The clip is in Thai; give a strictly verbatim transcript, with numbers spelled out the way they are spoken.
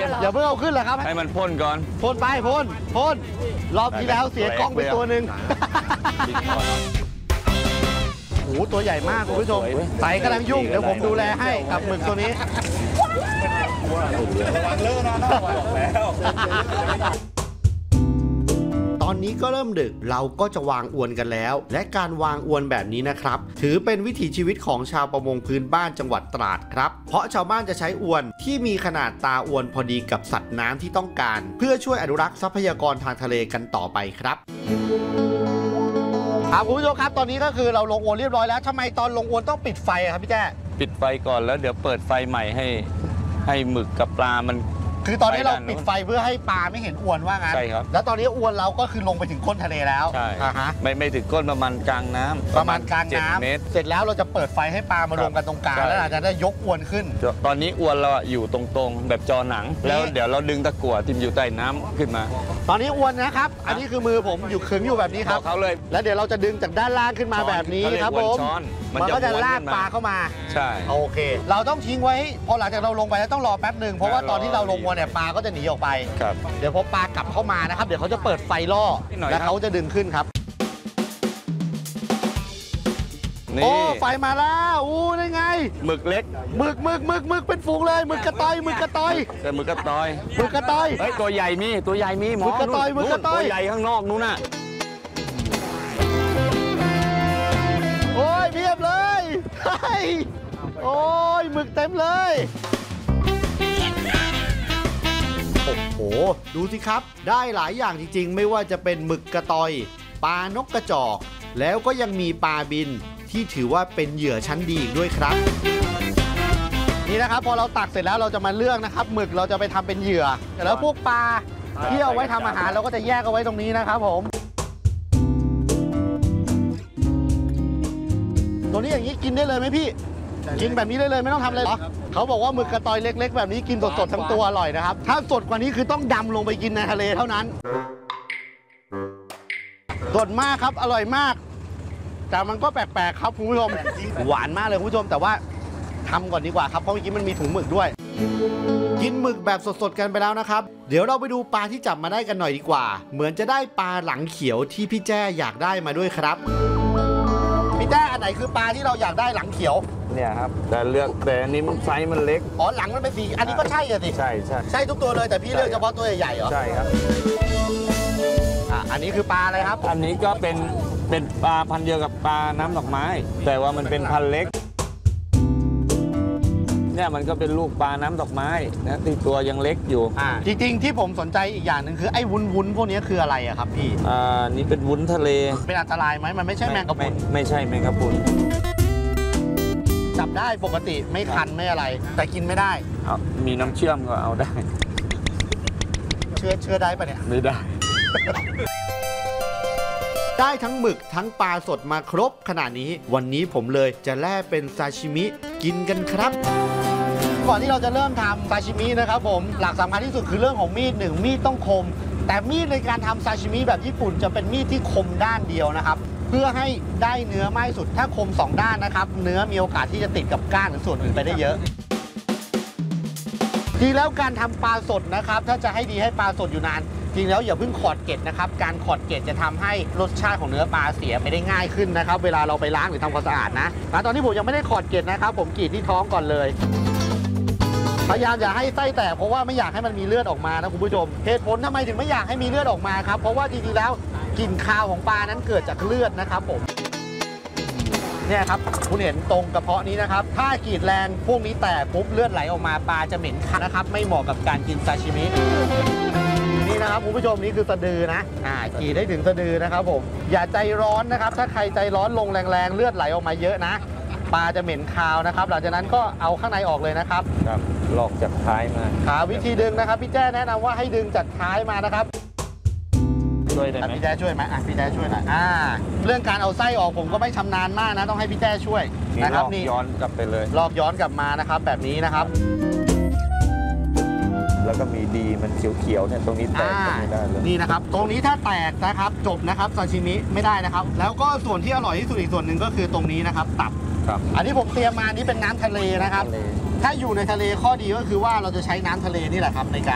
อย่าเพิ่งเอาขึ้นเลยครับให้มันพ่นก่อนพ่นไปพ่นพ่นรอบที่แล้วเสียกล้องไปตัวหนึ่งโอ้โหตัวใหญ่มากคุณผู้ชมไต่กำลังยุ่งเดี๋ยวผมดูแลให้กับหมึกตัวนี้ระวังเลิกนะบอกแล้วตอนนี้ก็เริ่มดึกเราก็จะวางอวนกันแล้วและการวางอวนแบบนี้นะครับถือเป็นวิถีชีวิตของชาวประมงพื้นบ้านจังหวัดตราดครับเพราะชาวบ้านจะใช้อวนที่มีขนาดตาอวนพอดีกับสัตว์น้ำที่ต้องการเพื่อช่วยอนุรักษ์ทรัพยากรทางทะเลกันต่อไปครับครับคุณผู้ชมครับตอนนี้ก็คือเราลงอวนเรียบร้อยแล้วทำไมตอนลงอวนต้องปิดไฟครับพี่แจ้ปิดไฟก่อนแล้วเดี๋ยวเปิดไฟใหม่ให้ให้หมึกกับปลามันคือตอนนี้เราปิดไฟเพื่อให้ปลาไม่เห็นอวนว่างั้นใช่ครับแล้วตอนนี้อวนเราก็คือลงไปถึงก้นทะเลแล้วใช่ไม่ไม่ถึงก้นประมาณกลางน้ำประมาณกลางน้ำเสร็จแล้วเราจะเปิดไฟให้ปลามาลงกันตรงกลางแล้วอาจจะได้ยกอวนขึ้นตอนนี้อวนเราอยู่ตรงๆแบบจอหนังแล้วเดี๋ยวเราดึงตะกั่วที่อยู่ใต้น้ำขึ้นมาตอนนี้อวนนะครับอันนี้คือมือผมอยู่ขึงอยู่แบบนี้ครับเขาเลยแล้วเดี๋ยวเราจะดึงจากด้านล่างขึ้นมาแบบนี้ครับผมมันก็จะลากปลาเข้ามาใช่โอเคเราต้องทิ้งไว้พอหลังจากเราลงไปแล้วต้องรอแป๊บหนึ่งเพราะว่าตอนที่เราลงอวนเนี่ยปลาก็จะหนีออกไปเดี๋ยวพอปลากลับเข้ามานะครับเดี๋ยวเขาจะเปิดไฟล่อแล้วเขาจะดึงขึ้นครับโอ้ไฟมาแล้วอู้ได้ไงหมึกเล็กหมึกหมึกหมึกหมึกเป็นฝูงเลยหมึกกระต่อยหมึกกระต่อยแต่หมึกกระต่อยหมึกกระต่อยเฮ้ยตัวใหญ่มีตัวใหญ่มีหมอหมึกกระต่อยหมึกกระต่อยตัวใหญ่ข้างนอกนู้นน่ะโอ้ยเพียบเลยโอ้ยหมึกเต็มเลยโอ้โหดูสิครับได้หลายอย่างจริงๆไม่ว่าจะเป็นหมึกกระต่อยปลานกกระจอกแล้วก็ยังมีปลาบินที่ถือว่าเป็นเหยื่อชั้นดีอีกด้วยครับนี่นะครับพอเราตักเสร็จแล้วเราจะมาเลือกนะครับหมึกเราจะไปทำเป็นเหยื่อแต่แล้วพวกปลาที่เอาไว้ทำอาหารเราก็จะแยกเอาไว้ตรงนี้นะครับผมตัวนี้อย่างนี้กินได้เลยไหมพี่กินแบบนี้ได้เลยไม่ต้องทำอะไรหรอเขาบอกว่าหมึกกระตอยเล็กๆแบบนี้กินสดๆทั้งตัวอร่อยนะครับถ้าสดกว่านี้คือต้องดำลงไปกินในทะเลเท่านั้นสดมากครับอร่อยมากแต่มันก็แปลกๆครับคุณผู้ชมหวานมากเลยคุณผู้ชมแต่ว่าทำก่อนดีกว่าครับเพราะเมื่อกี้มันมีถุงหมึกด้วยกินหมึกแบบสดๆกันไปแล้วนะครับเดี๋ยวเราไปดูปลาที่จับมาได้กันหน่อยดีกว่าเหมือนจะได้ปลาหลังเขียวที่พี่แจ้อยากได้มาด้วยครับพี่แจ้อันไหนคือปลาที่เราอยากได้หลังเขียวเนี่ยครับแต่เลือกแต่อันนี้มันไซส์มันเล็กอ๋อหลังมันเป็นสีอันนี้ก็ใช่อะสิใช่ใช่ใช่ทุกตัวเลยแต่พี่เลือกเฉพาะตัวใหญ่ๆเหรอใช่ครับอ่ะอันนี้คือปลาอะไรครับอันนี้ก็เป็นเป็นปลาพันธุ์เดียวกับปลาน้ำดอกไม้แต่ว่ามันเป็นพันธุ์เล็กเนี่ยมันก็เป็นลูกปลาน้ำดอกไม้นะที่ตัวยังเล็กอยู่อ่าจริงๆที่ผมสนใจอีกอย่างหนึ่งคือไอ้วุ้นวุ้นพวกนี้คืออะไรอะครับพี่อ่านี่เป็นวุ้นทะเลเป็นอันตรายไหมมันไม่ใช่แมงกะพรุนไม่ใช่แมงกะพรุนจับได้ปกติไม่คันไม่อะไรแต่กินไม่ได้เอามีน้ำเชื่อมก็เอาได้เชื่อเชื่อได้ปะเนี่ยไม่ได้ได้ทั้งหมึกทั้งปลาสดมาครบขนาดนี้วันนี้ผมเลยจะแล่เป็นซาชิมิกินกันครับก่อนที่เราจะเริ่มทำซาชิมินะครับผมหลักสำคัญที่สุดคือเรื่องของมีดหนึ่งมีดต้องคมแต่มีดในการทำซาชิมิแบบญี่ปุ่นจะเป็นมีดที่คมด้านเดียวนะครับเพื่อให้ได้เนื้อมากที่สุดถ้าคมสองด้านนะครับเนื้อมีโอกาสที่จะติดกับก้านหรือส่วนอื่นไปได้เยอะจริงแล้วการทำปลาสดนะครับถ้าจะให้ดีให้ปลาสดอยู่นานจริงแล้วอย่าเพิ่งขอดเกล็ดนะครับการขอดเกล็ดจะทำให้รสชาติของเนื้อปลาเสียไปได้ง่ายขึ้นนะครับเวลาเราไปล้างหรือทำความสะอาดนะตอนนี้ผมยังไม่ได้ขอดเกล็ดนะครับผมกรีดที่ท้องก่อนเลยพยายามอย่าให้ไส้แตกเพราะว่าไม่อยากให้มันมีเลือดออกมานะคุณผู้ชมเหตุผลทำไมถึงไม่อยากให้มีเลือดออกมาครับเพราะว่าจริงๆแล้วกลิ่นคาวของปลานั้นเกิดจากเลือดนะครับผมเนี่ยครับคุณเห็นตรงกระเพาะนี้นะครับถ้ากรีดแรงพวกนี้แตกปุ๊บเลือดไหลออกมาปลาจะเหม็นคันนะครับไม่เหมาะกับการกินซาชิมินี่นะครับคุณผู้ชมนี่คือสะดือนะอ่ากรีดได้ถึงสะดือนะครับผมอย่าใจร้อนนะครับถ้าใครใจร้อนลงแรงๆเลือดไหลออกมาเยอะนะปลาจะเหม็นคาวนะครับหลังจากนั้นก็เอาข้างในออกเลยนะครับครับลอกจากท้ายมาครับวิธีดึงนะครับพี่แจ้แนะนำว่าให้ดึงจากท้ายมานะครับช่วยได้ไหมพี่แจ้ช่วยไหมอ่ะพี่แจ้ช่วยหน่อยอ่าเรื่องการเอาไส้ออกผมก็ไม่ชำนาญมากนะต้องให้พี่แจ้ช่วยนะครับนี่ย้อนกลับไปเลยลอกย้อนกลับมานะครับแบบนี้นะครับแล้วก็มีดีมันเขียวๆเนี่ยตรงนี้แตกไม่ได้เลยนี่นะครับตรงนี้ถ้าแตกนะครับจบนะครับซาชิมิไม่ได้นะครับแล้วก็ส่วนที่อร่อยที่สุดอีกส่วนหนึ่งก็คือตรงนี้นะครับตับอันนี้ผมเตรียมมานี่เป็นน้ำทะเลนะครับถ้าอยู่ในทะเลข้อดีก็คือว่าเราจะใช้น้ำทะเลนี่แหละครับในการ